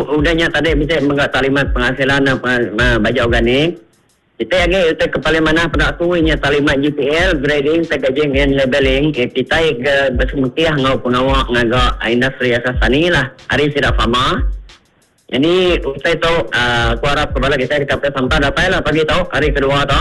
udahnya tadi bisa menggak talimat penghasilan dan baja organik. Kita lagi kita kepala mana pada aku inya talimat GPL grading packaging and labeling. Kita bersemutiah ngau pengawak ngagak industri asas tani lah. Hari sidak fama. Jadi usai tu aku harap kepala kita dikapal sampai dapat lah pagi tu hari kedua tu.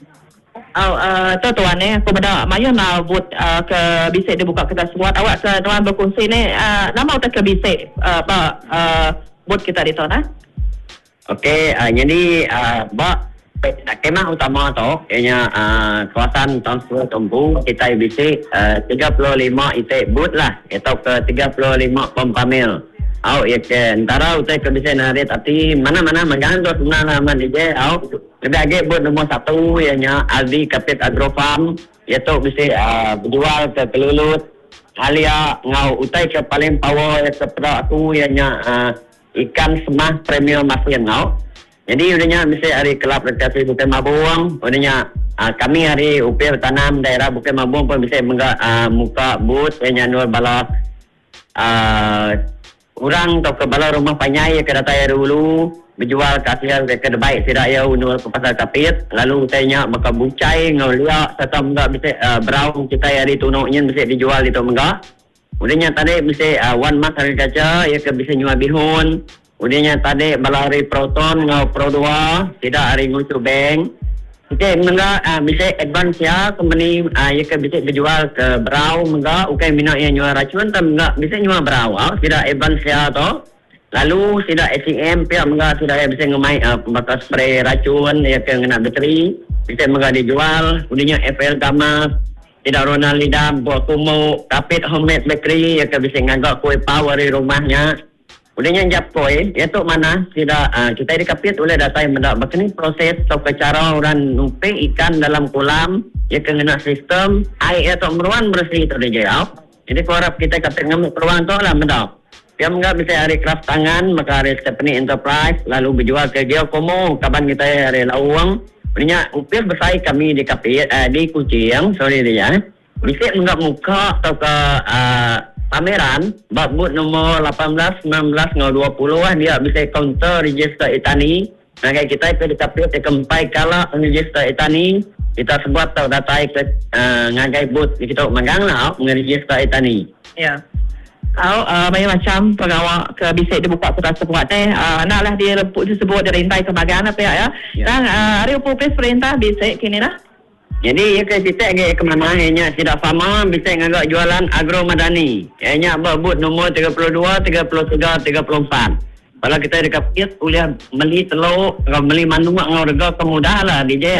Tuan aku pada mayu nak buat ke bisik dibuka kita semua. Awak ke tuan berkongsi ni nama utak ke bisik buat kita di sana. Okey, jadi kemah utama tu ianya kawasan Tansur Tumpu kita bisik 35 itik boot lah. Itu ke 35 pompa mil. Ya ke antara utai ke bisik nari tapi mana-mana menggantung sebenarnya man DJ lebih lagi buat nombor 1 ianya Aldi Kapit Agrofarm iaitu bisa berjual ke Kelulut Halia ngau utai ke paling power kepada aku ianya ikan semah premium masin ngau. Jadi udahnya bisa hari kelab rekreasi Bukit Mabung udahnya kami hari upaya tanam daerah Bukit Mabung pun bisa muka booth ianya nur bala orang atau ke bala rumah panyai ke data air dulu berjual ke hasil ke baik tidak ya unur ke pasar kapit lalu saya maka bucai ngoliak serta enggak bisa brown kita hari tunuknya bisa dijual itu enggak udahnya tadi bisa one mark hari kaca ya ke bisa nyua bihun udahnya tadi bala hari proton ngau pro 2 tidak hari ngucu bank kita enggak bisa advance ya company ya ke bisa berjual ke brown enggak ukai minat yang nyua racun tapi enggak bisa nyua brown tidak advance ya to lalu tidak SCM pihak enggak sudah bisa ngemai bakal spray racun ya ke ngena bateri bisa enggak dijual udahnya FL Gamas tidak Ronald Lidam buat kumu kapit homemade bakery ya ke bisa ngagak kue power di rumahnya udahnya jap koi iaitu mana tidak kita di kapit oleh data yang mendak begini proses atau cara orang numpe ikan dalam kolam ya kena sistem air atau meruan bersih itu dia jadi korap kita kapit ngamuk peruan tu lah mendak dia enggak bisa hari craft tangan maka hari Stephanie Enterprise lalu berjual ke Geokomo kapan kita hari lawang punya upir bersaing kami di kapit di Kucing sorry dia bisa enggak muka atau ke pameran babut nomor 18, 19, 20 dia bisa counter register Itani maka kita itu dikapit kempai kala register Itani kita sebut atau data ke ngagai boot kita manggang lah register Itani ya banyak macam pegawai ke bisik dibuka kita sebuat naklah dia lempuk disebut dari intai kemagaan apa ya dan hari upupis perintah bisik kini lah. Jadi ya kita ke mana hanya tidak sama bisa ngagak jualan agro madani. Hanya babut nomor 32, 33, 34. Kalau kita dekapit boleh beli telur, beli manua ngau kemudah lah DJ.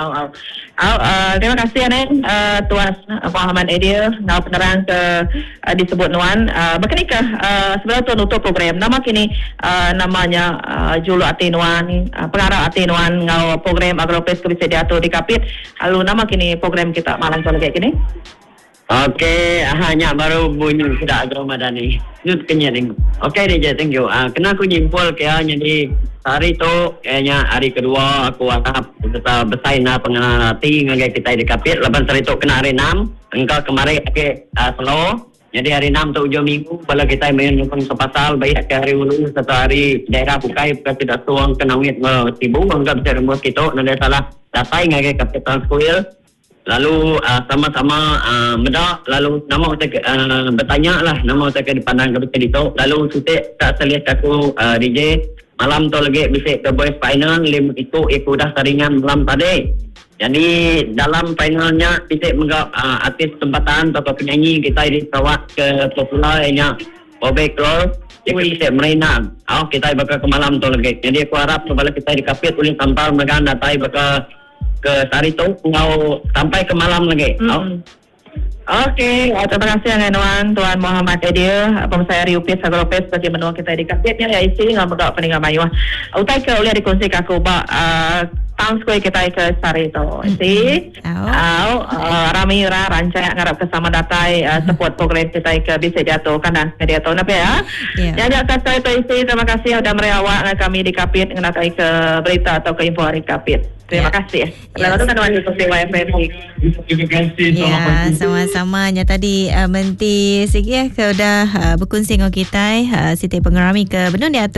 Terima kasih Tuan Muhammad Adil ngau penerang ke disebut Nuan. Berkenikah sebenarnya Tuan untuk program nama kini namanya Julu Atinuan pengarah Atinuan ngau program agropes ke bisa diatur di kapit. Lalu nama kini program kita malam soal kayak gini. Okey, hanya baru bunyi sudah agro madani. Itu kenyang. Okey DJ, thank you. Kena aku nyimpul kayaknya di hari tu kayaknya hari kedua aku harap kita bersaing pengenalan hati ngagai kita di kapit. Lepas hari tu kena hari 6. Engkau kemarin slow. Jadi hari 6 tu hujung minggu kalau kita main nukung sepasal baik ke hari ulu satu hari daerah bukai tidak tuang kena wit tibu enggak bisa remote kita nanti salah datai ngagai kapital school. Lalu sama-sama mendak lalu nama kita bertanya lah nama kita dipandang ke itu lalu kita tak selihat aku DJ malam tu lagi bisa ke boys final itu ikut dah saringan malam tadi jadi dalam finalnya bisa menggap artis tempatan atau penyanyi kita di Sarawak ke popularnya Bobek Lor jadi bisa merenang kita bakal ke malam tu lagi jadi aku harap sebalik kita di kapit boleh sampai mereka datai bakal ke hari tu ngau sampai ke malam lagi. Okey, terima kasih Tuan Muhammad Adil, pemerintah UPS Agropes bagi menua kita di kapitnya ya isi ngau berdoa peninggal mayu. Utai ke boleh dikongsi ke aku tahun sekali kita ke sari tu. Isi, rami rancang ngarap kesama datai support program kita ke bisa jatuh kanan media tu napa ya. Yang kata itu isi terima kasih sudah merawat kami di kapit ngenakai ke berita atau ke info hari kapit. Terima kasih. Lalu kan wanita YFM. Terima kasih. Ya, sama-sama. Nya tadi menti segi ke udah berkongsi dengan kita Siti Pengerami ke benar ni